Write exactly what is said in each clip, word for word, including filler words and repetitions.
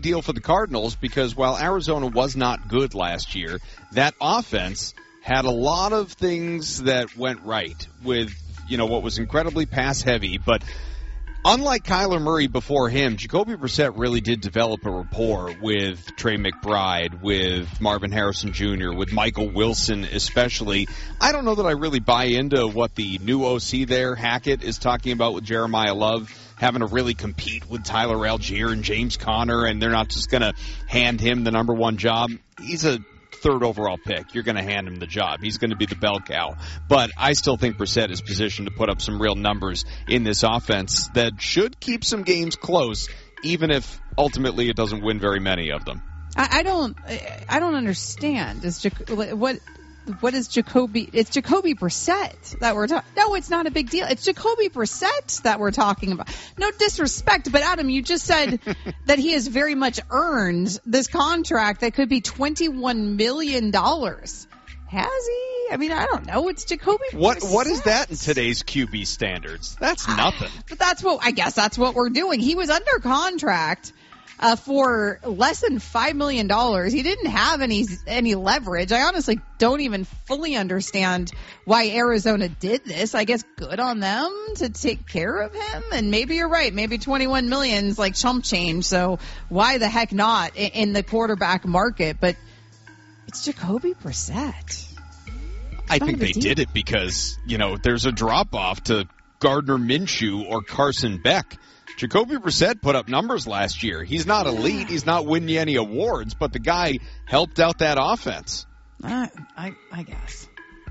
deal for the Cardinals because while Arizona was not good last year, that offense had a lot of things that went right with, you know, what was incredibly pass-heavy. But unlike Kyler Murray before him, Jacoby Brissett really did develop a rapport with Trey McBride, with Marvin Harrison Junior, with Michael Wilson especially. I don't know that I really buy into what the new O C there, Hackett, is talking about with Jeremiah Love, having to really compete with Tyler Algier and James Conner, and they're not just going to hand him the number one job. He's a third overall pick. You're going to hand him the job. He's going to be the bell cow. But I still think Brissett is positioned to put up some real numbers in this offense that should keep some games close, even if ultimately it doesn't win very many of them. I, I don't. I don't understand. Is Jac- what? What is Jacoby? It's Jacoby Brissett that we're talking. No, it's not a big deal. It's Jacoby Brissett that we're talking about. No disrespect, but Adam, you just said that he has very much earned this contract that could be twenty-one million dollars. Has he? I mean, I don't know. It's Jacoby What Brissett. What is that in today's Q B standards? That's nothing. Uh, but that's what I guess that's what we're doing. He was under contract Uh, for less than five million dollars. He didn't have any any leverage. I honestly don't even fully understand why Arizona did this. I guess good on them to take care of him. And maybe you're right. Maybe twenty-one million is like chump change. So why the heck not in, in the quarterback market? But it's Jacoby Brissett. I think they did it because, you know, there's a drop-off to Gardner Minshew or Carson Beck. Jacoby Brissett put up numbers last year. He's not elite. He's not winning you any awards, but the guy helped out that offense. Uh, I, I guess.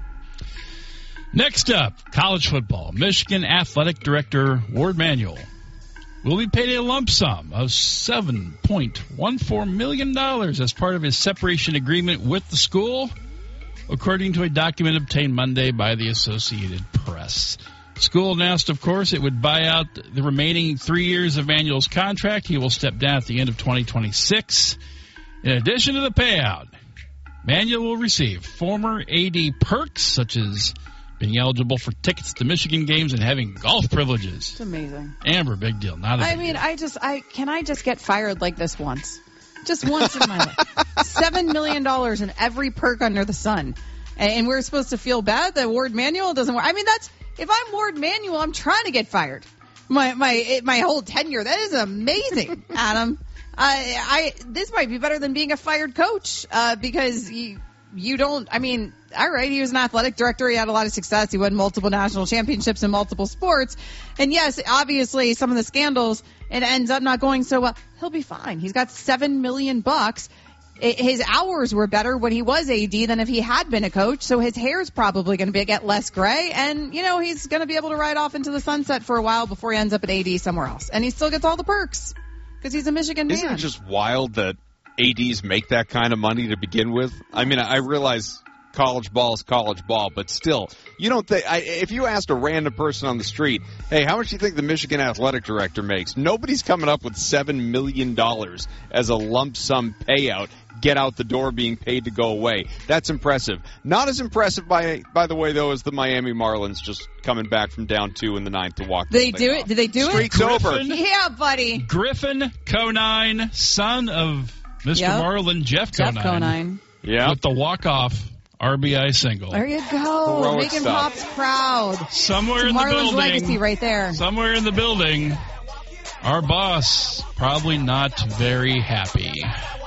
Next up, college football. Michigan Athletic Director Ward Manuel will be paid a lump sum of seven point one four million dollars as part of his separation agreement with the school, according to a document obtained Monday by the Associated Press. School announced, of course, it would buy out the remaining three years of Manuel's contract. He will step down at the end of twenty twenty-six. In addition to the payout, Manuel will receive former A D perks, such as being eligible for tickets to Michigan games and having golf privileges. It's amazing. Amber, big deal. Not a big I mean, deal. I just, I can I just get fired like this once? Just once in my life. Seven million dollars in every perk under the sun. And we're supposed to feel bad that Ward Manuel doesn't work. I mean, that's, if I'm Ward Manuel, I'm trying to get fired. My my my whole tenure. That is amazing, Adam. I, I this might be better than being a fired coach uh, because you you don't. I mean, all right, he was an athletic director. He had a lot of success. He won multiple national championships in multiple sports. And yes, obviously, some of the scandals, it ends up not going so well. He'll be fine. He's got seven million bucks. His hours were better when he was A D than if he had been a coach, so his hair's probably going to be get less gray, and, you know, he's going to be able to ride off into the sunset for a while before he ends up at A D somewhere else. And he still gets all the perks because he's a Michigan man. Isn't it just wild that A Ds make that kind of money to begin with? I mean, I realize college ball is college ball, but still, you don't think, I, if you asked a random person on the street, hey, how much do you think the Michigan athletic director makes? Nobody's coming up with seven million dollars as a lump sum payout. Get out the door being paid to go away. That's impressive. Not as impressive, by by the way, though, as the Miami Marlins just coming back from down two in the ninth to walk. Did they do it? Did they do it? Streak's over. Yeah, buddy. Griffin Conine, son of Mister Yep. Marlin, Jeff Jeff Conine. Conine. Yeah. With the walk-off R B I single. There you go. Heroic Making stuff. Pops proud. Somewhere in Marlins the building. legacy right there. Somewhere in the building, our boss probably not very happy.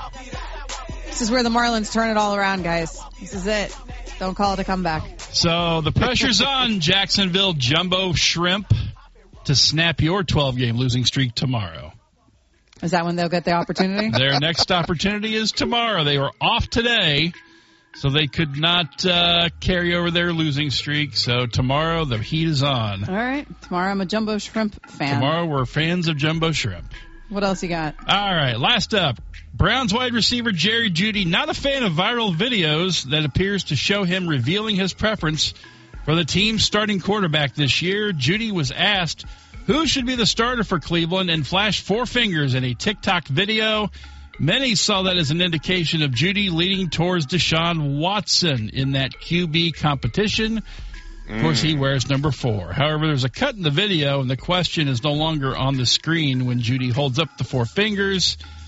This is where the Marlins turn it all around, guys. This is it. Don't call it a comeback. So the pressure's on Jacksonville Jumbo Shrimp to snap your twelve-game losing streak tomorrow. Is that when they'll get the opportunity? Their next opportunity is tomorrow. They were off today, so they could not uh, carry over their losing streak. So tomorrow the heat is on. All right. Tomorrow I'm a Jumbo Shrimp fan. Tomorrow we're fans of Jumbo Shrimp. What else you got? All right, last up, Browns wide receiver Jerry Jeudy, not a fan of viral videos that appears to show him revealing his preference for the team's starting quarterback this year. Jeudy was asked who should be the starter for Cleveland and flashed four fingers in a TikTok video. Many saw that as an indication of Jeudy leaning towards Deshaun Watson in that Q B competition. Of course, he wears number four. However, there's a cut in the video, and the question is no longer on the screen when Jeudy holds up the four fingers.